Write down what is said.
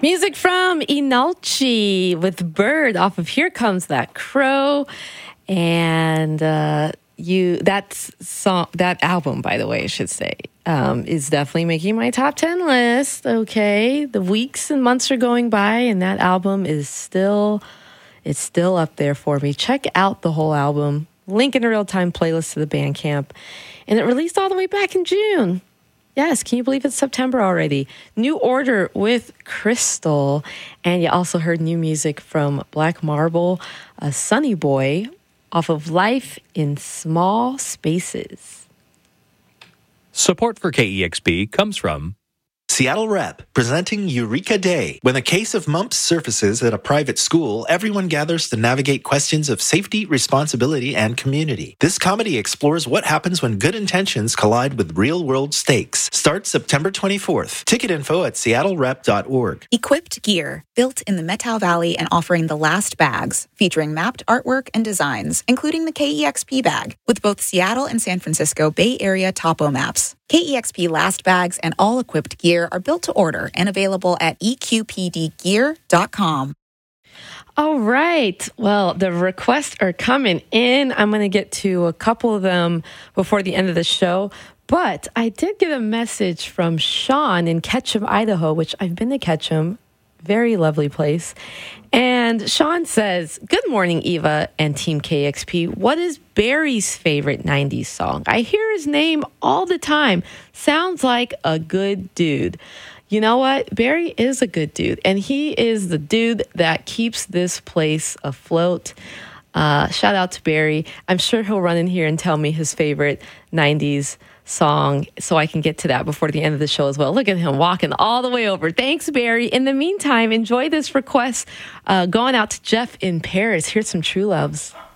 Music from Inalchi with Bird off of Here Comes That Crow. And that album, by the way, I should say, is definitely making my top 10 list. Okay. The weeks and months are going by, and that album is still up there for me. Check out the whole album. Link in a real-time playlist to the Bandcamp. And it released all the way back in June. Yes, can you believe it's September already? New Order with Crystal. And you also heard new music from Black Marble, Sunny Boy, off of Life in Small Spaces. Support for KEXP comes from Seattle Rep, presenting Eureka Day. When a case of mumps surfaces at a private school, everyone gathers to navigate questions of safety, responsibility, and community. This comedy explores what happens when good intentions collide with real-world stakes. Starts September 24th. Ticket info at seattlerep.org. Equipped Gear, built in the Methow Valley and offering the last bags, featuring mapped artwork and designs, including the KEXP bag, with both Seattle and San Francisco Bay Area topo maps. KEXP last bags and all equipped gear are built to order and available at eqpdgear.com. All right. Well, the requests are coming in. I'm going to get to a couple of them before the end of the show. But I did get a message from Sean in Ketchum, Idaho, which I've been to Ketchum. Very lovely place. And Sean says, "Good morning, Eva and Team KXP. What is Barry's favorite 90s song? I hear his name all the time. Sounds like a good dude." You know what? Barry is a good dude, and he is the dude that keeps this place afloat. Shout out to Barry. I'm sure he'll run in here and tell me his favorite 90s song so I can get to that before the end of the show as well. Look at him walking all the way over. Thanks, Barry. In the meantime, enjoy this request going out to Jeff in Paris. Here's some True Loves.